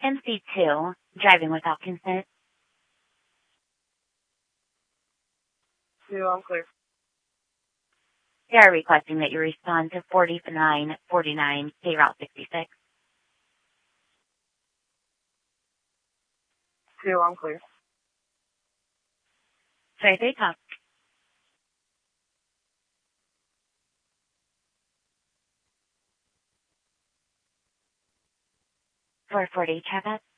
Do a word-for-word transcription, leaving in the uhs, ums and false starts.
M C two, driving without consent. Two, I'm clear. They are requesting that you respond to forty-nine forty-nine State Route sixty-six. Two, I'm clear. Sorry, they talk. four forty, Travis.